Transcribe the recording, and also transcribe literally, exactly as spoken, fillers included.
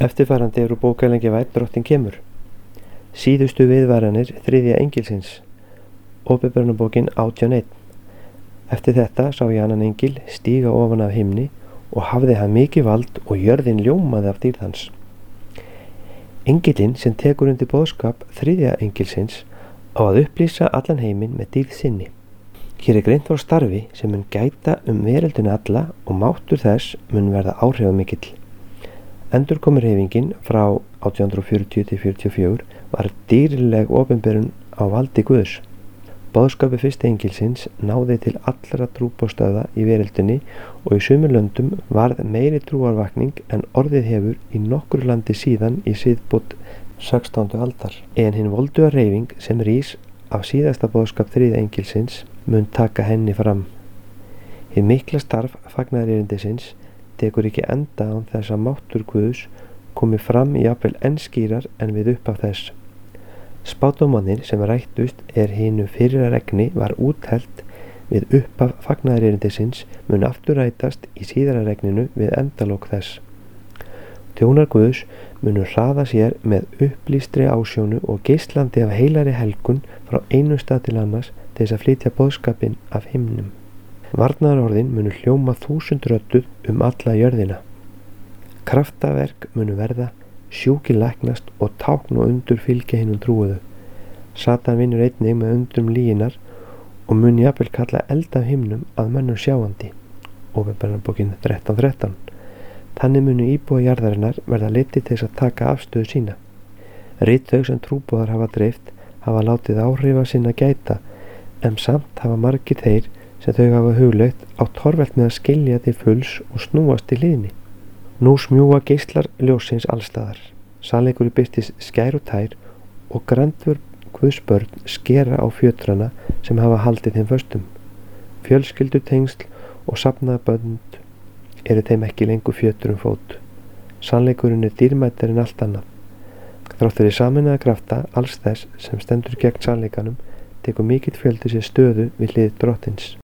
Eftirfarandi eru bókalengi vænn Drottinn kemur. Síðustu viðvaranir þriðja engilsins. Åpenbarunarbókin átján einn. Eftir þetta sá ég annan engil stíga ofan af himni og hafði hann mikið vald og jörðin ljómaði af dýrð hans. Engilinn sem tekur undir boðskap þriðja engilsins á að upplýsa allan heiminn með dýrð sinni. Hér er greint frá starfi sem mun gæta um veröldina alla og máttur þess mun verða áhrifamikill. Endurkomuhreyfingin frá átján hundruð fjörutíu til fjörutíu og fjögur var dýrleg opinberun á valdi Guðs. Boðskapi fyrsta engilsins náði til allra trúboðstöðva í veröldinni og í sumum löndum varð meiri trúarvakning en orðið hefur í nokkru landi síðan í siðbót sextándu aldar. En hin volduga hreyfing sem rís af síðasta boðskap þriðja engilsins mun taka henni fram. Hið mikla starf fagnaðarerindisins tekur ekki enda án þess að máttur Guðs komi fram í jafnvel enn skýrar en við upphaf þess. Spádómarnir sem rættust er hinu fyrra regni var úthellt við upphaf fagnaðarerindisins mun aftur rætast í síðara regninu við endalok þess. Þjónar Guðs munu hraða sér með upplýstri ásjónu og geislandi af heilari helgun frá einum stað til annars til þess að flytja boðskapinn af himnum. Varnaðarorðin munu hljóma þúsund rödduð um alla jörðina. Kraftaverk munu verða, sjúki læknast og tákn og undur fylgja hinum trúuðu. Satan vinnur einnig með undrum lyginnar og mun jafnvel kalla eld af himnum að mönnum sjáandi. Åpenbarunarbókin þrettán þrettán. Þannig munu íbúa jarðarinnar verða leiddir til þess að taka afstöðu sína. Rit þau sem trúboðar hafa dreift hafa látið áhrifa sinna gæta, en samt hafa margir þeir sem þau hafa hugleitt á torvelt með að skilja til fulls og snúast til hliðinni. Nú smjúga geislar ljósins allstaðar. Sannleikurinn birtist skær og tær og grandvör Guðs börn skera á fjötrana sem hafa haldið þeim föstum. Fjölskyldutengsl og safnaðarbönd eru þeim ekki lengur fjötur um fót. Sannleikurinn er dýrmætari en allt annað. Þrátt fyrir sameinaða krafta alls þess sem stendur gegn sannleikanum tekur mikill fjöldi sér stöðu við hlið Drottins.